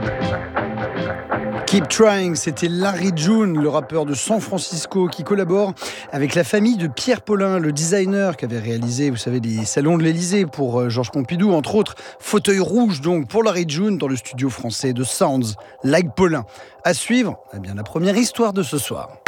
Keep Trying, c'était Larry June, le rappeur de San Francisco qui collabore avec la famille de Pierre Paulin, le designer qui avait réalisé, vous savez, les salons de l'Élysée pour Georges Pompidou, entre autres. Fauteuil rouge donc pour Larry June dans le studio français de Sounds Like Paulin. À suivre, eh bien, la première histoire de ce soir.